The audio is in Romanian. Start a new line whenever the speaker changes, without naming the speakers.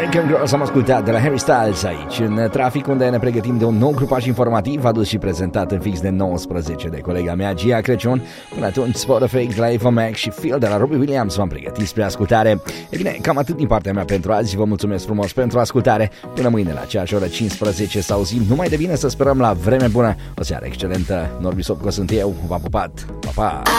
American Girls am ascultat de la Harry Styles aici în trafic, unde ne pregătim de un nou grupaj informativ adus și prezentat în fix de 19 de colega mea Gia Crăciun. Până atunci Spotify de la Eva Max și Phil de la Robbie Williams v-am pregătit spre ascultare. E bine, cam atât din partea mea pentru azi. Vă mulțumesc frumos pentru ascultare. Până mâine la aceeași oră 15 să auzim numai de bine, să sperăm la vreme bună. O seară excelentă. Norbi Sopco sunt eu, v-am pupat. Pa, pa!